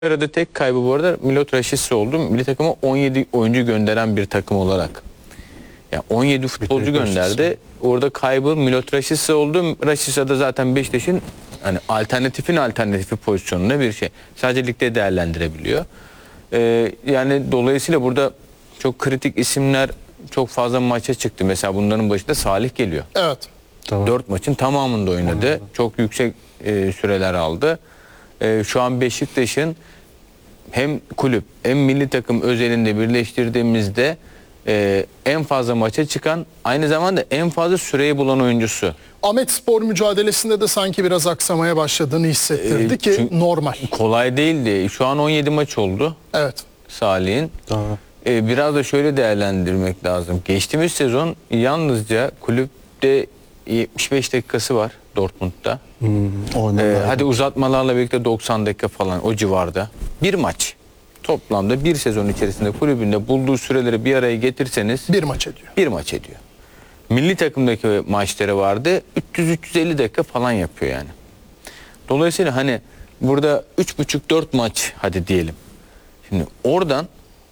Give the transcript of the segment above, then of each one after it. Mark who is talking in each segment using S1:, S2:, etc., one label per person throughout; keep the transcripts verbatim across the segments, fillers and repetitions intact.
S1: Arada tek kaybı bu arada Milot Rashica oldu. Milli takıma on yedi oyuncu gönderen bir takım olarak. Yani on yedi futbolcu gönderdi. Orada kaybı Milot Rashica oldu. Rashica da zaten Beşiktaş'ın hani alternatifin alternatifi pozisyonunda bir şey. Sadece ligde değerlendirebiliyor. Ee, yani dolayısıyla burada çok kritik isimler çok fazla maça çıktı. Mesela bunların başında Salih geliyor.
S2: Evet.
S3: Tamam.
S1: Dört maçın tamamında oynadı. Anladım. Çok yüksek e, süreler aldı. E, şu an Beşiktaş'ın hem kulüp hem milli takım özelinde birleştirdiğimizde e, en fazla maça çıkan, aynı zamanda en fazla süreyi bulan oyuncusu.
S2: Ahmetspor mücadelesinde de sanki biraz aksamaya başladığını hissettirdi
S1: E,
S2: ki normal.
S1: Kolay değildi. Şu an on yedi maç oldu.
S2: Evet.
S1: Salih'in.
S3: Tamam.
S1: E, biraz da şöyle değerlendirmek lazım. Geçtiğimiz sezon yalnızca kulüpte yetmiş beş dakikası var Dortmund'da.
S3: Hmm,
S1: Ee, hadi uzatmalarla birlikte doksan dakika falan o civarda. Bir maç. Toplamda bir sezon içerisinde kulübünde bulduğu süreleri bir araya getirseniz
S2: Bir maç ediyor.
S1: bir maç ediyor. Milli takımdaki maçları vardı. üç yüz üç yüz elli dakika falan yapıyor yani. Dolayısıyla hani burada üç buçuk dört maç hadi diyelim. Şimdi oradan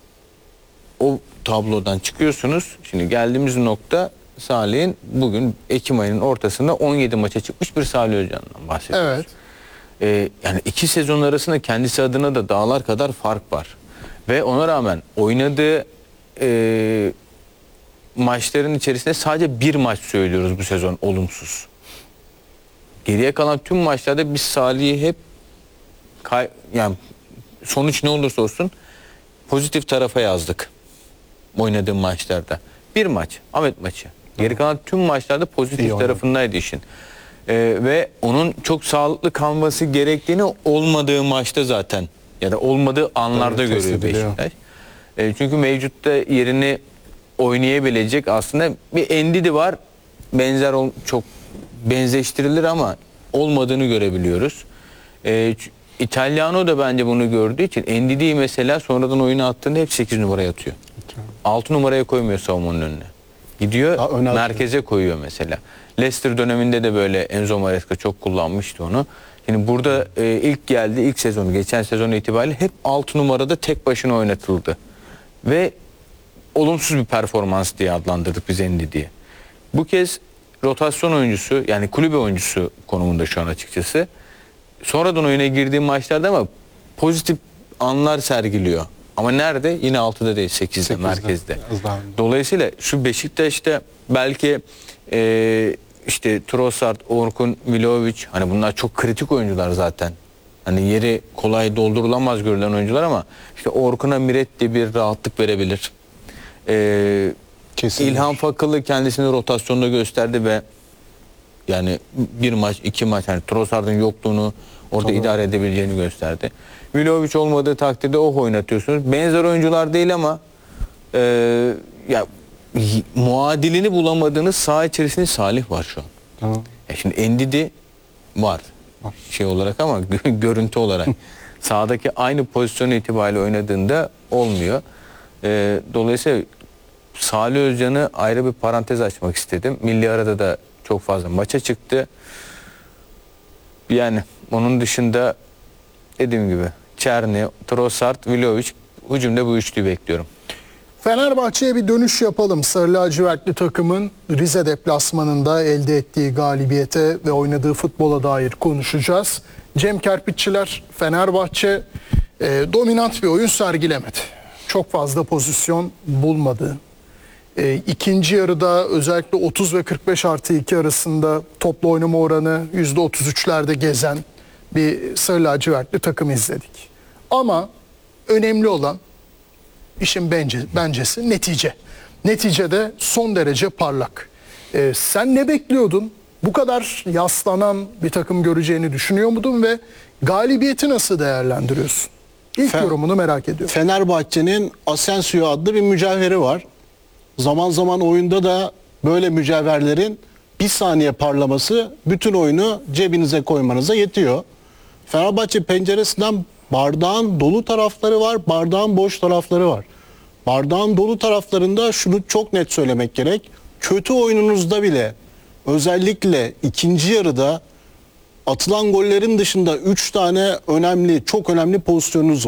S1: o tablodan çıkıyorsunuz. Şimdi geldiğimiz nokta Salih'in bugün Ekim ayının ortasında on yedi maça çıkmış bir Salih Özcan'dan bahsediyoruz.
S2: Evet.
S1: Ee, yani iki sezon arasında kendisi adına da dağlar kadar fark var. Ve ona rağmen oynadığı e, maçların içerisinde sadece bir maç söylüyoruz bu sezon olumsuz. Geriye kalan tüm maçlarda biz Salih'i hep kay, yani sonuç ne olursa olsun pozitif tarafa yazdık oynadığım maçlarda. Bir maç, Ahmet maçı. Geri kalan tüm maçlarda pozitif
S3: İyi
S1: tarafındaydı işin. Ee, ve onun çok sağlıklı kalması gerektiğini olmadığı maçta zaten ya da olmadığı anlarda
S3: Evet,
S1: görüyor
S3: ediliyor.
S1: Beşiktaş. Ee, çünkü mevcutta yerini oynayabilecek aslında bir Endidi var. Benzer ol, çok benzeştirilir ama olmadığını görebiliyoruz. Ee, İtalyano da bence bunu gördüğü için Endidi'yi mesela sonradan oyuna attığında hep sekiz numaraya atıyor. altı numaraya koymuyor savunmanın önüne. Gidiyor merkeze koyuyor mesela. Leicester döneminde de böyle Enzo Maresca çok kullanmıştı onu. Şimdi burada e, ilk geldi, ilk sezonu, geçen sezon itibariyle hep altı numarada tek başına oynatıldı. Ve olumsuz bir performans diye adlandırdık biz Endidi'yi. Bu kez rotasyon oyuncusu, yani kulübe oyuncusu konumunda şu an açıkçası. Sonradan oyuna girdiği maçlarda ama pozitif anlar sergiliyor. Ama nerede? Yine altıda değil, sekizde, merkezde. Dolayısıyla şu Beşiktaş'ta belki e, işte Trossard, Orkun, Milovic, hani bunlar çok kritik oyuncular zaten. Hani yeri kolay doldurulamaz görülen oyuncular ama işte Orkun'a Miretti bir rahatlık verebilir. E, İlhan Fakılı kendisini rotasyonda gösterdi ve yani bir maç, iki maç, yani Trossard'ın yokluğunu orada Tabii. idare edebileceğini gösterdi. Milovic olmadığı takdirde o oynatıyorsunuz. Benzer oyuncular değil ama e, ya muadilini bulamadığınız saha içerisinde Salih var şu an.
S3: Tamam.
S1: Ya şimdi Endidi var şey olarak ama görüntü olarak sahadaki aynı pozisyon itibariyle oynadığında olmuyor. E, dolayısıyla Salih Özcan'ı ayrı bir parantez açmak istedim. Milli arada da çok fazla maça çıktı. Yani onun dışında dediğim gibi Çerni, Trossard, Vlahovic, hücumda bu üçlüyü bekliyorum.
S2: Fenerbahçe'ye bir dönüş yapalım. Sarı lacivertli takımın Rize deplasmanında elde ettiği galibiyete ve oynadığı futbola dair konuşacağız. Cem Kerpiççiler, Fenerbahçe e, dominant bir oyun sergilemedi. Çok fazla pozisyon bulmadı. E, ikinci yarıda özellikle otuz ve kırk beş artı iki arasında toplu oynama oranı yüzde otuz üçlerde gezen bir sarı lacivertli takım izledik. Ama önemli olan işin bence, bencesi netice. Neticede son derece parlak. Ee, sen ne bekliyordun? Bu kadar yaslanan bir takım göreceğini düşünüyor muydun ve galibiyeti nasıl değerlendiriyorsun? İlk Fe yorumunu merak ediyorum.
S3: Fenerbahçe'nin Asensio adlı bir mücevheri var. Zaman zaman oyunda da böyle mücevherlerin bir saniye parlaması bütün oyunu cebinize koymanıza yetiyor. Fenerbahçe penceresinden bardağın dolu tarafları var, bardağın boş tarafları var. Bardağın dolu taraflarında şunu çok net söylemek gerek. Kötü oyununuzda bile özellikle ikinci yarıda atılan gollerin dışında üç tane önemli, çok önemli pozisyonunuz var.